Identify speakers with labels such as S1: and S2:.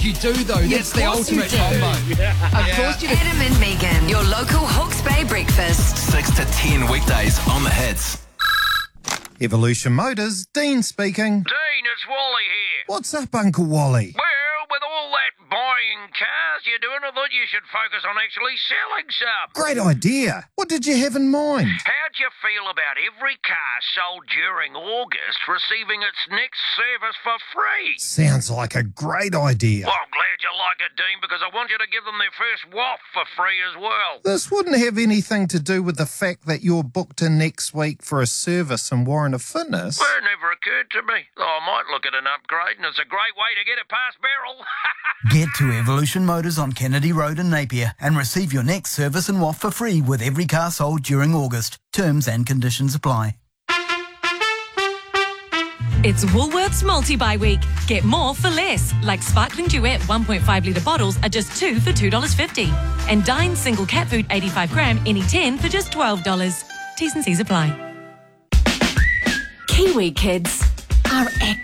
S1: You do, though. That's the ultimate combo.
S2: Of course you do.
S3: Adam and Megan, your local Hawke's Bay breakfast.
S4: 6 to 10 weekdays on the hits.
S5: Evolution Motors, Dean speaking.
S6: Dean, it's Wally here.
S5: What's up, Uncle Wally?
S6: Well, with all that buying cars you're doing, I thought you should focus on actually selling some.
S5: Great idea. What did you have in mind?
S6: How'd you feel about every car sold during August receiving its next service for free?
S5: Sounds like a great idea.
S6: Well, I'm glad you like it, Dean, because I want you to give them their first waft for free as well.
S5: This wouldn't have anything to do with the fact that you're booked in next week for a service and warrant of fitness.
S6: Well, it never occurred to me. I might look at an upgrade, and it's a great way to get it past barrel.
S7: Get to Evolution Motors on Kennedy Road in Napier and receive your next service and waft for free with every car sold during August. Terms and conditions apply.
S8: It's Woolworths Multi-Buy Week. Get more for less, like Sparkling Duet 1.5 litre bottles are just $2 for $2.50. And Dine Single Cat Food 85 gram, any 10 for just $12. T's and C's apply.
S3: Kiwi kids are